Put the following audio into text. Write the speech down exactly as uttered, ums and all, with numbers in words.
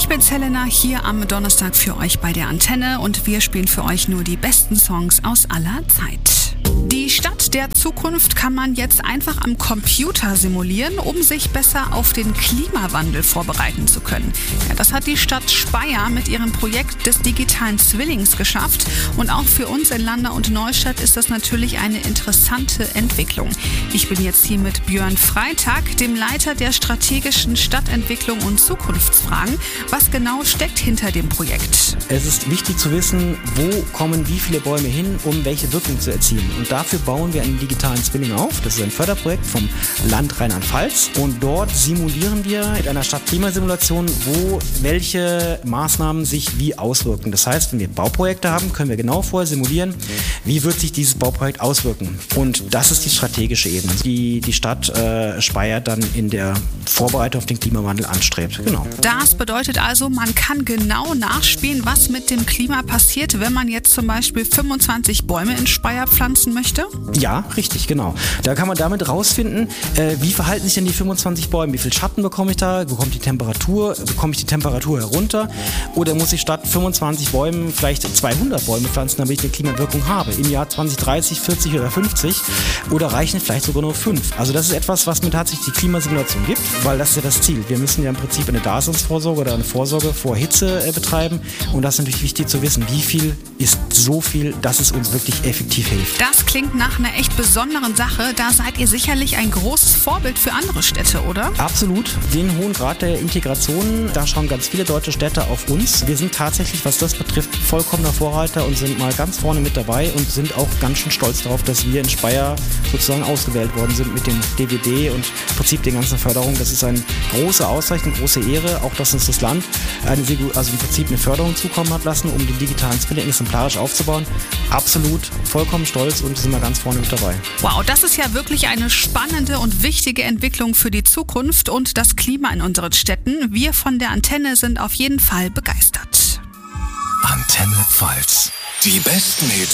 bin Selena, hier am Donnerstag für euch bei der Antenne und wir spielen für euch nur die besten Songs aus aller Zeit. Die Stadt der Zukunft kann man jetzt einfach am Computer simulieren, um sich besser auf den Klimawandel vorbereiten zu können. Ja, das hat die Stadt Speyer mit ihrem Projekt des digitalen Zwillings geschafft. Und auch für uns in Landau und Neustadt ist das natürlich eine interessante Entwicklung. Ich bin jetzt hier mit Björn Freitag, dem Leiter der strategischen Stadtentwicklung und Zukunftsfragen. Was genau steckt hinter dem Projekt? Es ist wichtig zu wissen, wo kommen wie viele Bäume hin, um welche Wirkung zu erzielen. Und dafür bauen wir einen digitalen Zwilling auf. Das ist ein Förderprojekt vom Land Rheinland-Pfalz. Und dort simulieren wir mit einer Stadtklimasimulation, wo welche Maßnahmen sich wie auswirken. Das heißt, wenn wir Bauprojekte haben, können wir genau vorher simulieren, wie wird sich dieses Bauprojekt auswirken. Und das ist die strategische Ebene, die die Stadt äh, Speyer dann in der Vorbereitung auf den Klimawandel anstrebt. Genau. Das bedeutet also, man kann genau nachspielen, was mit dem Klima passiert, wenn man jetzt zum Beispiel fünfundzwanzig Bäume in Speyer pflanzen möchte? Ja, richtig, genau. Da kann man damit rausfinden, äh, wie verhalten sich denn die fünfundzwanzig Bäume, wie viel Schatten bekomme ich da, bekomme ich die Temperatur, bekomme ich die Temperatur herunter oder muss ich statt fünfundzwanzig Bäumen vielleicht zweihundert Bäume pflanzen, damit ich eine Klimawirkung habe, im Jahr zwanzig dreißig, vierzig oder fünfzig oder reichen vielleicht sogar nur fünf. Also das ist etwas, was mir tatsächlich die Klimasimulation gibt, weil das ist ja das Ziel. Wir müssen ja im Prinzip eine Daseinsvorsorge oder eine Vorsorge vor Hitze äh, betreiben und das ist natürlich wichtig zu wissen, wie viel ist so viel, dass es uns wirklich effektiv hilft. Das klingt nach einer echt besonderen Sache. Da seid ihr sicherlich ein großes Vorbild für andere Städte, oder? Absolut. Den hohen Grad der Integration, da schauen ganz viele deutsche Städte auf uns. Wir sind tatsächlich, was das betrifft, vollkommener Vorreiter und sind mal ganz vorne mit dabei und sind auch ganz schön stolz darauf, dass wir in Speyer sozusagen ausgewählt worden sind mit dem D W D und im Prinzip den ganzen Förderungen. Das ist eine große Auszeichnung, große Ehre, auch dass uns das Land eine, also im Prinzip eine Förderung zukommen hat lassen, um den digitalen Zwilling exemplarisch aufzubauen. Absolut, vollkommen stolz und sind wir ganz vorne mit dabei. Wow, das ist ja wirklich eine spannende und wichtige Entwicklung für die Zukunft und das Klima in unseren Städten. Wir von der Antenne sind auf jeden Fall begeistert. Antenne Pfalz. Die besten Hits